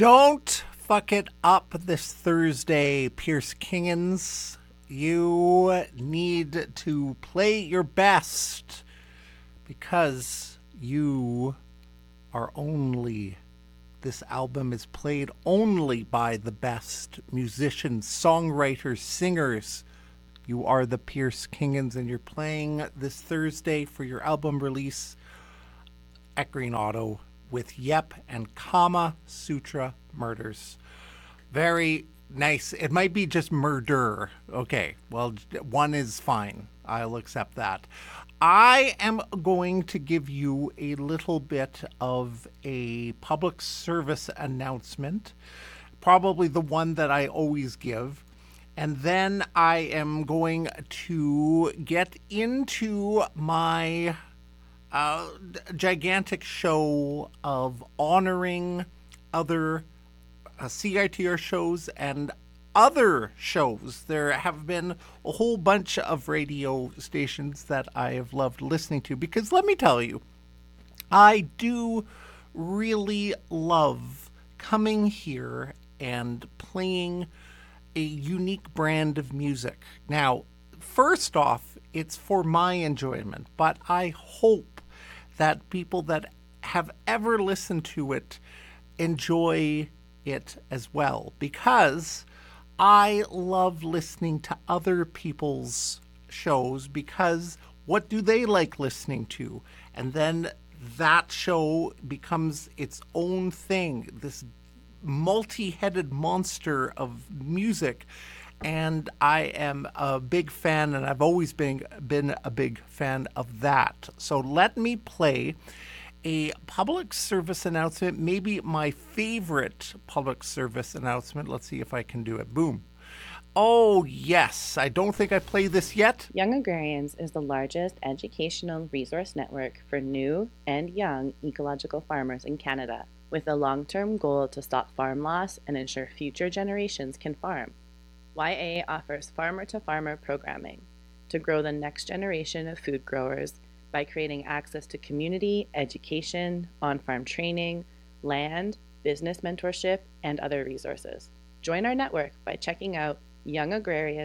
Don't fuck it up this Thursday, Pierce Kingans. You need to play your best because you are only. This album is played only by the best musicians, songwriters, singers. You are the Pierce Kingans, and you're playing this Thursday for your album release at Green Auto with Yep and Kama Sutra Murders. Very nice. It might be just murder. Okay, well, one is fine. I'll accept that. I am going to give you a little bit of a public service announcement, probably the one that I always give. And then I am going to get into my gigantic show of honoring other CITR shows and other shows. There have been a whole bunch of radio stations that I have loved listening to because let me tell you, I do really love coming here and playing a unique brand of music. Now, first off, it's for my enjoyment, but I hope that people that have ever listened to it enjoy it as well, because I love listening to other people's shows because what do they like listening to? And then that show becomes its own thing, this multi-headed monster of music. And I am a big fan, and I've always been a big fan of that. So let me play a public service announcement, maybe my favorite public service announcement. Let's see if I can do it. Boom. Oh, yes. I don't think I played this yet. Young Agrarians is the largest educational resource network for new and young ecological farmers in Canada, with a long-term goal to stop farm loss and ensure future generations can farm. YA offers farmer-to-farmer programming to grow the next generation of food growers by creating access to community, education, on-farm training, land, business mentorship, and other resources. Join our network by checking out Young Agrarians